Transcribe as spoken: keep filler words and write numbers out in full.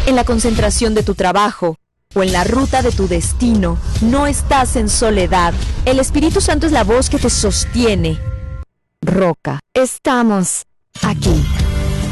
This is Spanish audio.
En la concentración de tu trabajo o en la ruta de tu destino, no estás en soledad. El Espíritu Santo es la voz que te sostiene. Roca, estamos aquí.